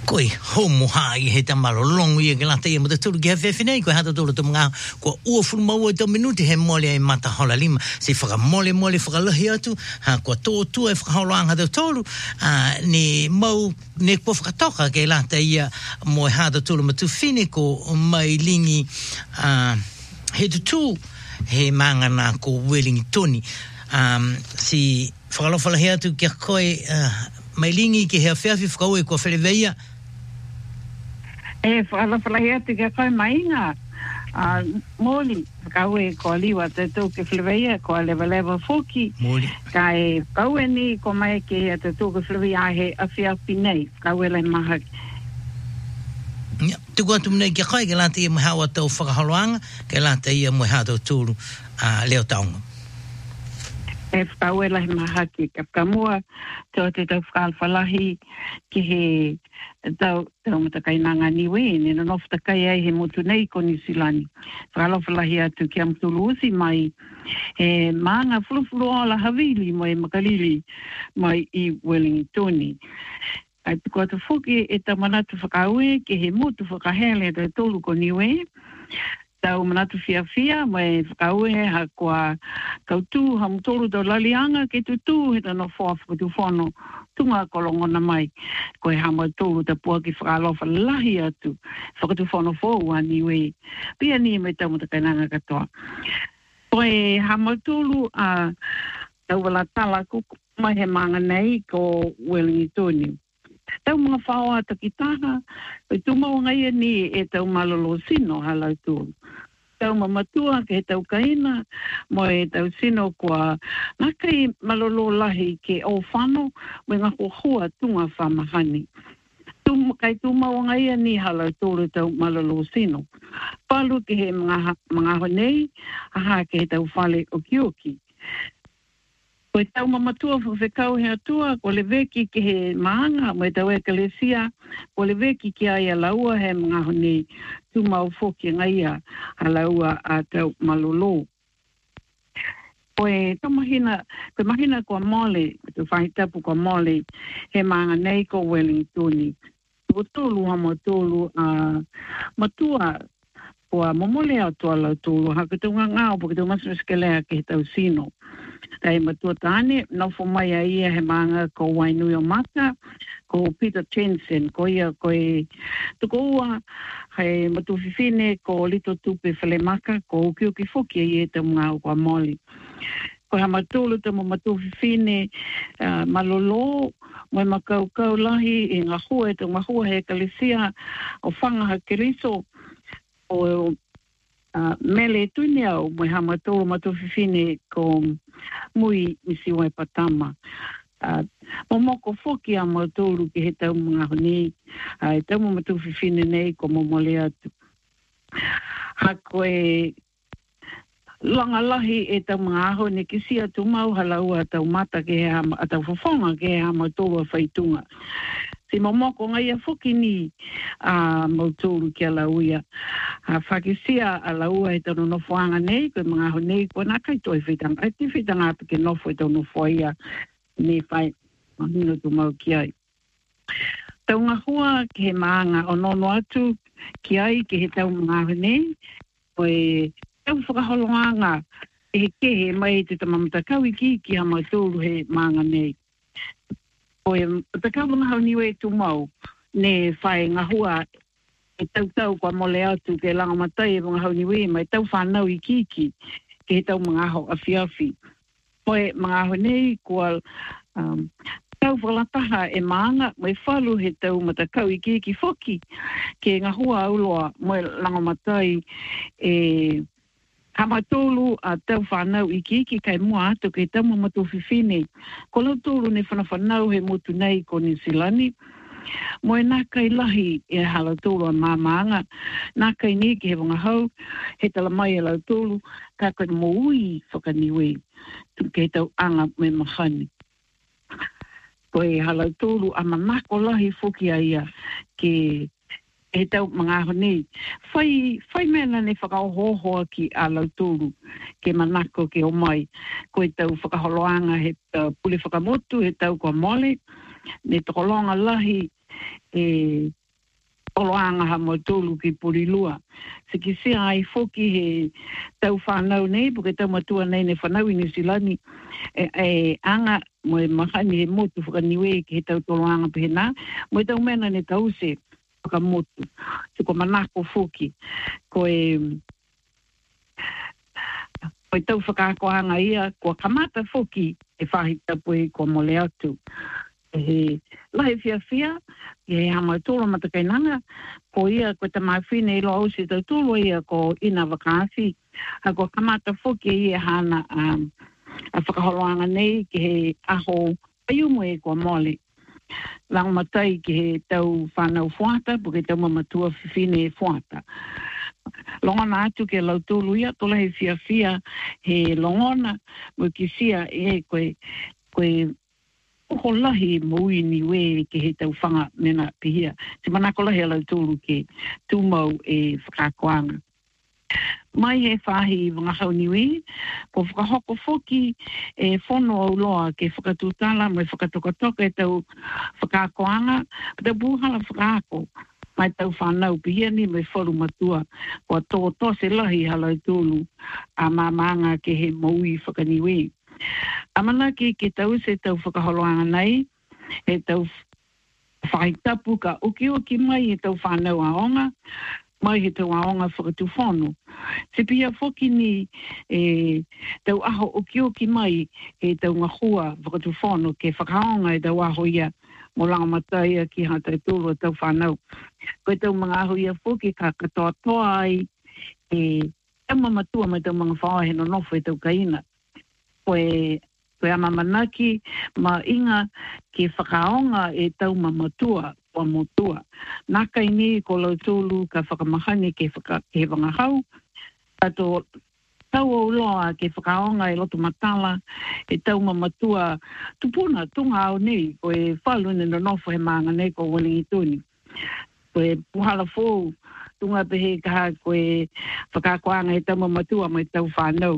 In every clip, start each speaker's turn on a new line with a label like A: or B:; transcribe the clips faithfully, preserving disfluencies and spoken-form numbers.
A: Koi homo hai he tamalo longu ia ke lata ia mo te tulu ki hawhewhi nei, koe hata tulu tu mga kua ua fulu maua tau minuti he mole e mata hola lima, si whaka mole mole whakalahi atu, ha kua tō tua e whakaholoanga tau tolu, uh, ni mau, ne kua whakatoka ke lata ia mo e hata tulu matu whine ko mai lingi uh, he tutu he mangana ko Wellingtoni, um, si whakalofalahi atu kia koe uh, mai lingi ki hea whiawhi whakaue kua wheleweia.
B: E whakalawhalahi atu kia koe mainga. Uh, mōli, kaue ko liwa te tō ke whileweia, ko lewa lewa whoki.
A: Mōli.
B: Ka e kaue ni ko mai ke a te tō ke whileweia he a whiawhi nei, kaue lai maha.
A: Ja, tuku atu mnei kia koe ke lata ia mo hawa tau whakaholoanga, ke lata ia mo hata tūru uh, leo taonga.
B: E whakaue lai maha ki ka kamua, tō te tau whakalwhalahi ki he tau, tau matakainanga niwe, ne no whatakai ai he motu nei ko New Zealand. Whakalawhalahi atu ki am tulu usi mai, he maanga fulufulu ala havili mo e makalili mai i Wellingtoni. Ai tuku atu whuki e tau manatu whakaue ki he motu whakahele tau tolu ko niwe, tau manatu fia fia, mai whakaue ha kua kautu ha mutoro tau lalianga ke tutu he tano whoa whakatu whono tunga kolongona mai. Koe ha mutoro ta pua ki whakalofa lahi atu whakatu whono whoa niwe. Pia ni me tau matakainanga katoa. Koe ha mutoro a tau wala tala kuku mai he manga nei ko Wellingtoni. Tau mga whaoa takitaha, e tumau ngai ni e tau malolo sino halau tū. Tau mamatua ke tau kaina, mo e tau sino kua ngakai malolo lahi ke o whano, me ngako hua tunga whamahani. Tum, kai tumau ngai ni halau tūru tau malolo sino. Palu ke he mga, mga honei, aha ke he tau whale o kioki. Koe tau mamatua whawhekau he atua, ko le veki ki he maanga, mo e tau e kalesia, ko le veki ki ai a laua he mga hone tu mau whoki ngai a laua a tau malolo. Koe tau mahina, koe mahina kua mole, tu whaitapu kua mole, he maanga nei ko Wellingtoni. Ko tolu ha mo tolu a matua, kua momole au tua lau tolu, haka tau ngangau, porque tau masu skelea ke he tau sino. Tai matua tane, nau whamai a ia he maanga ko Wainui o Mata, ko Peter Jensen, ko ia koe tuko ua, hei matu whiwhine ko Lito Tupe Whalemaka, ko Ukiuki Whuki a ia te mga o kua moli. Ko ha matulu te mo matu whiwhine uh, malolo, mo makau kau lahi i ngā hua, te ngā hua he kalesia o whangaha keriso, o Uh, mele tuni au, mo ha matoro matu whiwhine ko mui misi wai patama. Uh, mo moko whoki a matoro ki he tau mga honi, uh, e tau mo matu whiwhine nei ko mo mole atu. Ha koe langa lahi e tau mga aho ne kisi atu mau halau a tau mata ke he hama, a tau whawhonga ke he hama tōua whaitunga. Si momoko ngai a whuki ni a uh, mautoro ki a lauia. A uh, whakisia a laua e tano nofo anga nei, koe mga ho nei, koe nā kai toi whitanga. Ai ti whitanga atu ke nofo e tau nofo ia ne whai mahino tu mau ki ai. Tau ngā hua ke he maanga o nono atu ki ai ke he tau mga ho nei, koe tau whakaholonga e he kehe mai te tamamatakau i ki ki ha mautoro he maanga nei. Oe, te kaunga hau niwe tu mau, ne whae ngā hua e tau tau kua mole atu ke langa matai e mga hau niwe, mai tau whanau i kiki ke he tau mga aho a whiawhi. Oe, mga aho nei kua um, tau whalataha e maanga, mai whalu he tau matakau i kiki whoki, ke ngā hua auloa mai langa matai e hamatolu a tau whanau i kiki kai mua atu ke tau mamatu whiwhine. Ko lau tolu ne whanawhanau he motu nei ko New Zealand. Mo e nā kai lahi e hala tolu a māmaanga. Nā kai ni ki he wanga hau, he tala mai e lau tolu, ka koe mo ui whakaniwe. Tu ke tau anga me mahani. Ko e hala tolu a manako lahi whuki a ia ke e tau mga honi. Whai, whai mena ne whakaohohoa ki a lauturu ke manako ke o mai. Ko e tau whakaholoanga he uh, pule whakamotu, he tau kua mole, ne tokolonga lahi e oloanga ha mo tolu ki Porilua. Se ki se ai foki he tau whanau nei, puke tau matua nei ne whanau i New Zealand, e, e anga mo e mahani he motu whakaniwe ki he tau toloanga pehena, mo e tau mena ne tau se whakamotu. Se ko manako foki, ko e ko e tau whakakoanga ia, ko kamata foki e whahitapu e ko mole atu. He lahi fia fia, e hama tolo matakainanga, ko ia ko te mawhine ilo au se tau tolo ia ko ina wakasi, ha ko kamata foki ia hana um, a whakaholoanga nei ki he aho ayumu e ko mole. Lang matai ki he tau whanau fuata, puke tau mamatua whiwhine e fuata. Longona atu ke lau tolo ia, tola he fia fia, he longona, mo ki sia e koe, koe ko lahi mui ni we ke he tau whanga mena pihia. Te manako lahi alau tūru ke tūmau e whakakoanga. Mai he whahi wangahau ni we, ko whakahoko foki e whono au loa ke whakatūtala mai whakatokatoka e tau whakakoanga, pata buhala whakako mai tau whanau pihia ni mai wharu matua, ko tō tose lahi alau tūru a mamanga ke he mui whakaniwe. Amana ki ke tau se tau whakaholoanga nei, e tau whaitapu ka uki uki mai e tau whanau aonga, mai he tau aonga whakatuwhono. Se pia whoki ni e, tau aho uki uki mai e tau ngahua whakatuwhono ke whakaonga e tau aho ia mo langa matai ki ha tau tūru tau whanau. Koe tau mga aho ia whoki ka katoa toa ai e ema matua mai tau mga whaohe no nofo e tau kaina. Koe, koe ama manaki ma inga ke whakaonga e tau mamatua o motua. Nā kai ni ko lau tūlu ka whakamahani ke, whaka, ke wangahau. Tato tau au loa ke whakaonga e loto matala e tau mamatua tupuna tunga au nei koe whalune no nofo he maanga nei ko Wellington tuni. Koe puhala fōu tunga pehe kaha koe whakakoanga e tau mamatua mai tau whanau.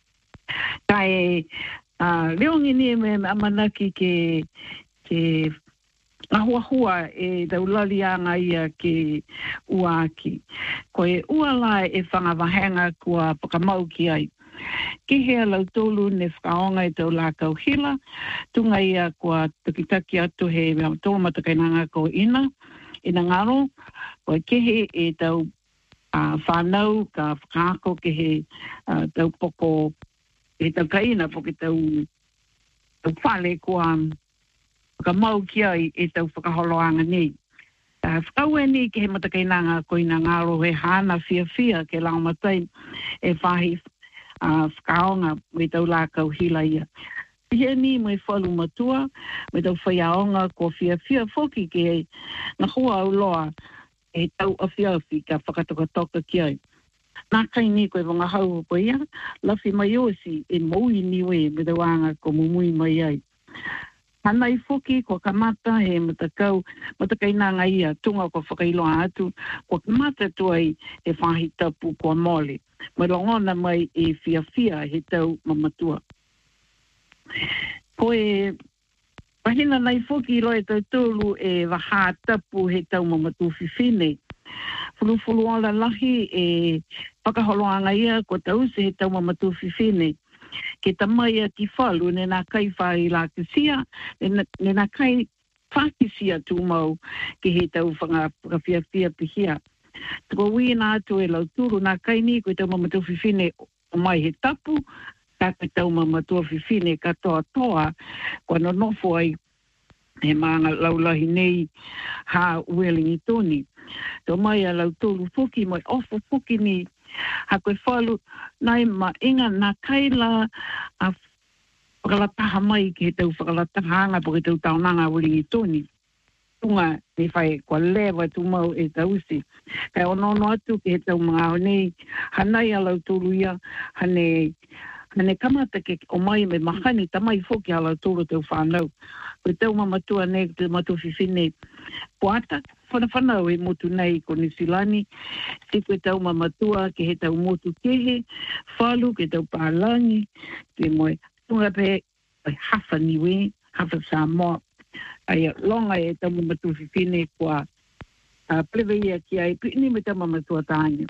B: Kai uh, leongi ni me amanaki ke ke ahuahua e taulalianga ia ke uaki. Koe uala e whangawahenga kua pakamau ki ai. Ki hea lau tolu ne whakaonga e tau lākau hila, tunga ia kua tukitaki atu he tolu matakainanga ko ina, ina ngaro, koe kehe e tau uh, whanau ka whakaako ke he uh, tau poko e tau kaina po ke tau tau whale kua ka mau ki ai e tau whakaholoanga nei. Uh, whakaue ni ke he matakainanga ko ina ngaro he hana fia fia ke lao matai e whahi uh, whakaonga me tau lākau hila ia. Pia ni mai whalu matua me tau whaiaonga ko fia fia whoki ke na hua au loa e tau awhiawhi ka whakatokatoka ki ai. Nā kai ni koe wangahau po ia, lawhi mai osi e moui niwe me te wanga ko mumui mai ai. Hanai foki ko kamata he matakau, matakainanga ia, tunga ko whakailoa atu, ko kamata tuai e whahitapu ko mole. Mai longona mai e fia fia he tau mamatua. Koe, wahina nai foki loe tau tolu e wahatapu he tau mamatu whiwhine. Fulu-fulu ala lahi e whakaholoanga ia ko tau se he tau mamatu whiwhine. Ke tamaia ki whalu ne nā kai whai la kisia, ne nā kai whakisia tū mau ke he tau whakawhiawhia pihia. Tuko wii nā atu e lau turu nā kai ni ko tau mamatu whiwhine o mai he tapu, ka ko tau mamatu whiwhine ka toa toa, ko no nofo ai he maanga laulahi nei ha Wellington. Tō mai a lau tōru whuki, mai ofo whuki ni, ha koe whalu, nai ma inga nā kaila a whakalataha mai ki he tau whakalataha anga po ke tau taonanga Wellington. Tunga ni whai kua lewa tu mau e tausi. Kai onono atu ki he tau mga nei, hanai a lau tōru ia, hane, hane kamata ke o mai me mahani, tamai whuki a lau tōru tau whanau. Koe tau mamatua nei, te matu whiwhine, poata, whanawhanau e motu nei ko New Zealand, te koe tau mamatua ke he tau motu kehe, whalu ke tau pālangi, te moe tunga pe hafa niwe, hafa Samoa, Ai longa e tamu matu fine kwa a pleveia ki ai pini me tamu matu tanya.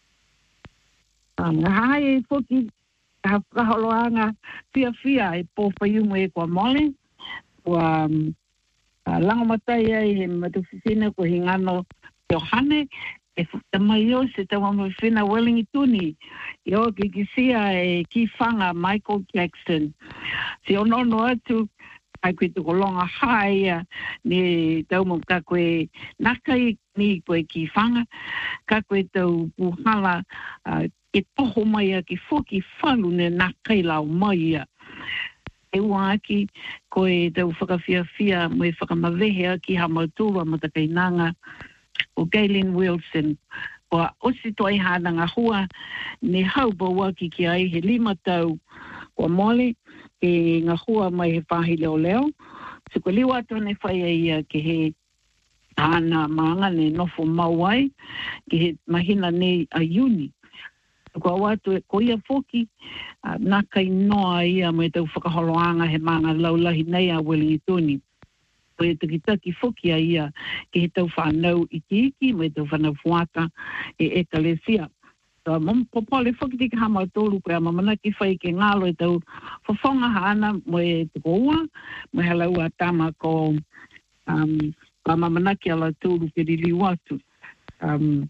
B: Um, hai e foki ha kaholoanga fia fia e po faiumu e kwa mole kwa um, langa matai ai he matu fine ko hingano Johane e tamaio se tamu fina Wellingtoni yo ki kisia e ki fanga Michael Jackson si ono no atu ai koe tuko longa haia ni tau mo ka koe nakai ni koe ki whanga, ka koe tau puhala uh, e poho mai a ki foki whalu ne nakai lau mai a. E ua aki koe tau whakawhia fia mo e whakamawehe aki ha mauturu a matakainanga o Galen Wilson. Wa osi toi hānanga hua ne hau bawaki ki ai he lima tau kwa mole e ngā hua mai he whahi leo leo. So ko liwa tone whaia ia ke he ana maanga ne nofo mauai, ke he mahina nei a uni. So ko awatu e ko ia foki, uh, nā kai noa ia mai tau whakaholoanga he maanga laulahi nei a Wellingtoni. Ko e tukitaki foki a ia ke he tau whanau iki iki, mai tau whanau fuata e ekalesia. So, mam popole foki tika hama tolu koe a mamana ki whai ke ngalo e tau whawhonga haana mo e tuko ua, mo he lau a tama ko um, a mamana ki ala tolu ke rili watu. Um,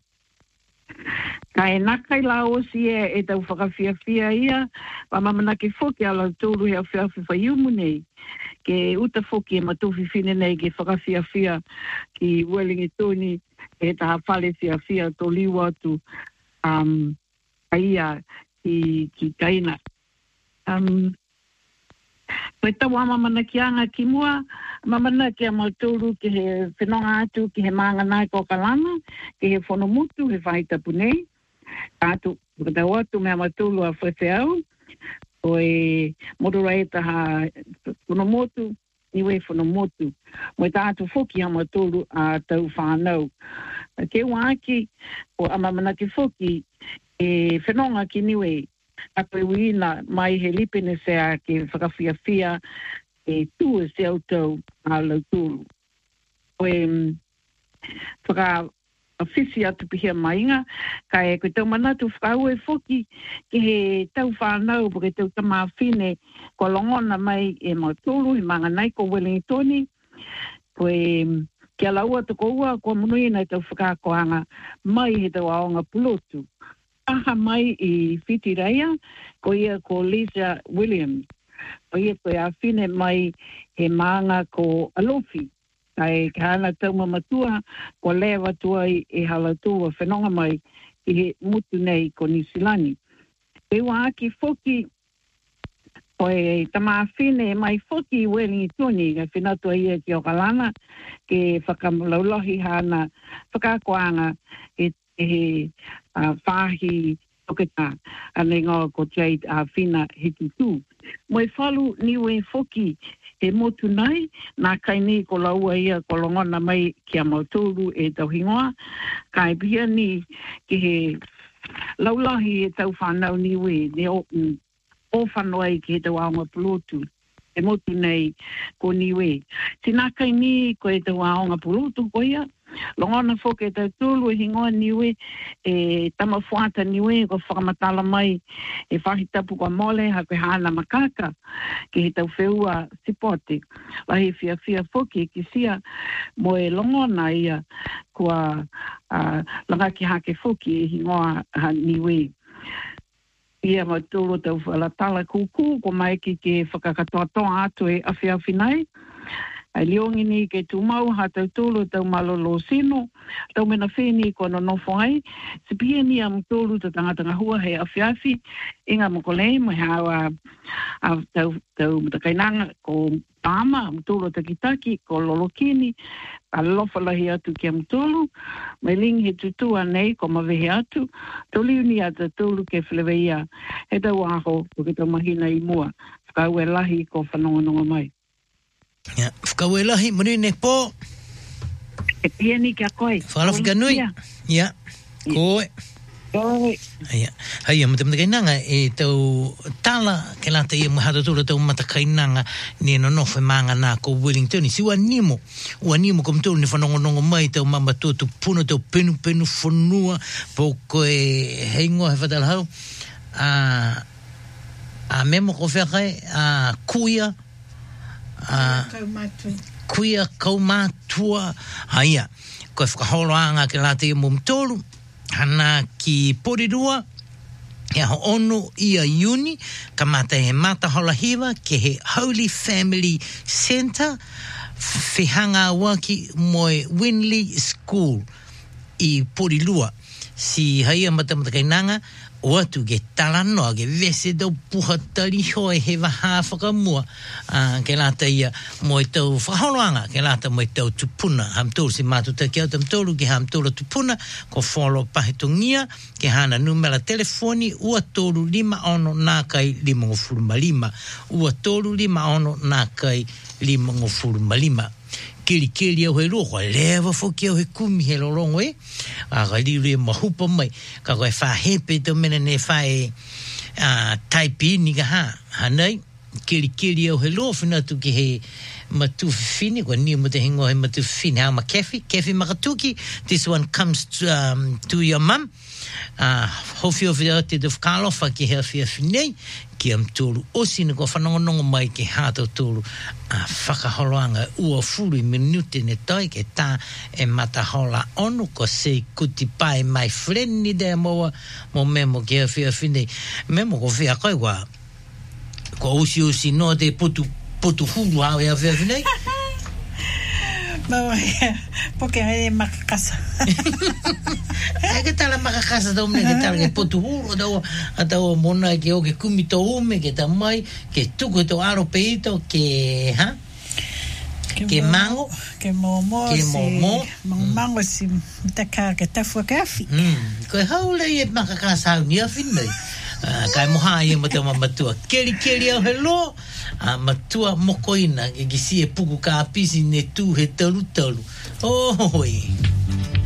B: ka e nakai la osi e e tau whakawhia fia ia, a mamana ki foki ala tolu he a whiawhi whaiumu nei, ke uta foki e matuwhi fine nei ke whakawhia fia ki Wellingtoni e taha whale fia fia to liwatu. Um, aia ki, ki kaina. Um, Koe tau a mamana ki anga ki mua, mamana ki a mauturu ki he whenonga atu, ki he maanga nai ko kalana, ki he whonomutu, he whaita punei. Tātu, tau atu mea mauturu a whete au, o e modorei taha whonomutu, niwe whonomutu. Mo tātu whoki a mauturu a tau whanau. Ke waki o amamana ki foki e whenonga ki niwe a koe wina mai he lipene sea ke whakawhia fia e tū e se au tau a lauturu. O e whaka awhisi atu pihia mainga ka e koe tau manatu whakau e foki ke he tau whanau po ke tau tamawhine ko longona mai e mauturu he manga nai ko Wellingtoni ko e kia laua tuko ua kua munui nei tau whakakoanga mai he tau aonga pulotu. Aha mai i Whitireia, ko ia ko Lisa Williams. Ko ia ko ia whine mai he maanga ko Alofi. Kai ka ana tau mamatua, ko lewa tuai e halatua whenonga mai i he mutu nei ko Nisilani. E waaki foki ko e tamawhine mai foki Wellingtoni ka whenatua ia ki o kalana ke whakamlaulahi hana whakakoanga e he uh, whahi toketa ane ngā ko Jade a uh, whina hiki tū. Moi whalu niwe foki e motu nei, nā kai ni ko laua ia ko longona mai ki a mauturu e tauhingoa, kai pia ni ki he laulahi e tau whanau niwe ne o o whanoi ki he tau aonga pulotu. E motu nei ko niwe. Tina kai ni ko e tau aonga pulotu ko ia, longona foke e tau tūlu e hingoa niwe, e tamafuata niwe ko whakamatala mai e whahitapu kwa mole ha koe hana makaka ki he tau wheua sipote. Lahi fia fia foke ki sia mo e longona ia kua uh, langaki hake foke e hingoa ha niwe. Ia ma tūro tau whalatala kuku, ko mai ki ke whakakatoatoa atu e awhiawhi nei. Ai liongi ni ke tūmau ha tau tūro tau malolo sino, tau mena wheni ko no nofo ai. Se pia ni am tūro tau tangatanga hua he awhiawhi, inga mokolei, mai hawa tau, tau matakainanga ko Pama, am tūro takitaki, ko lolokini, a lofalahi atu ki am tūru, mai lingi he tutua nei ko mawehe atu, tau liuni ata tūru ke whleweia, he tau aho, ko ke tau mahina i mua, whakau e lahi ko whanonga mai.
A: Ja, whakau e lahi, muri ne pō.
B: E pia ni kia koe.
A: Whalawhika nui. Ja, koe. Ia, hai mata mata kainanga e tau tala ke lata ia mahara tula tau mata kainanga ni no no fe manga na ko Wellington si wa nimo wa nimo kom tulu ni fanongo nongo mai tau mama tu tu puno tau penu penu fonua po ko e hengo he fatal hau a a memo ko fe kai a kuia a kuia kaumatua haia ko fa holoanga ke lata ia mum tolu hana ki porirua e ho ono ia uni ka mata he mata hola hiwa ke he Holy Family Center whihanga waki moe Winley School i porirua si haia mata mata kainanga o atu ke talanoa ke vese tau puhatari hoe he waha whakamua uh, ke lata ia moe tau whaholoanga ke lata moe tau tupuna ham tōru si mātuta ki au tam tōru ki ham tōru tupuna ko wholo pahetongia ke hana numera telefoni ua tōru lima ono nā kai lima ngofuru malima ua tōru lima ono nā kai lima ngofuru malima kiri kiri au he roho lewa foki au he kumi he lorongo e a ka liru e mahupa mai ka koe whahepe tau mena ne whae uh, taipi ni ka ha hanei kiri kiri au he roho whinatu ki he matu fini kwa ni mo te hingo he matu fini ha ma kefi kefi makatuki this one comes to, um, to your mum uh, hofi ofi te te whakalofa ki he awhia finei ki am tōru osi ni ko whanongonongo mai ki hātou tōru a uh, whakaholoanga ua furu i minute ne toi ke tā e matahola onu ko sei kuti pai my friend ni de moa mo memo ki awhia finei memo ko whia koe wa ko osi osi no te putu putu hulu hau e awhia finei
C: Mama, porque é macacasa.
A: É que tal a macacasa da homem que tal que potu hulu da da o mona que o que kumi to ume que tamai que tu que to aro peito que ha que mango
C: que momo
A: que momo
C: mango si ta ka que ta fo kafi.
A: Hum, que haule e macacasa ni a finei. Uh, kai moha i mata matua keri keri au hello a uh, matua mokoina e gisi e puku ka apisi ne tu he talu talu oh hoi